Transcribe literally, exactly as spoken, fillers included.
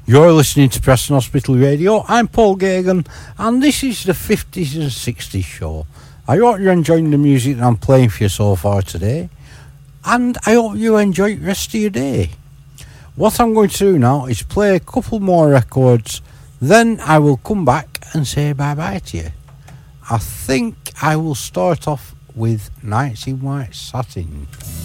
You're listening to Preston Hospital Radio. I'm Paul Gagan, and this is the fifties and sixties show. I hope you're enjoying the music that I'm playing for you so far today, and I hope you enjoy the rest of your day. What I'm going to do now is play a couple more records, then I will come back and say bye-bye to you. I think I will start off with Nights in White Satin.